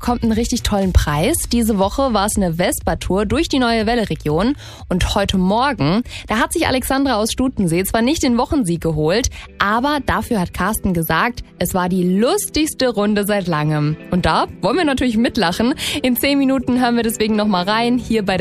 bekommt einen richtig tollen Preis. Diese Woche war es eine Vespa-Tour durch die Neue Welle-Region. Und heute Morgen, da hat sich Alexandra aus Stutensee zwar nicht den Wochensieg geholt, aber dafür hat Carsten gesagt, es war die lustigste Runde seit langem. Und da wollen wir natürlich mitlachen. In 10 Minuten hören wir deswegen noch mal rein, hier bei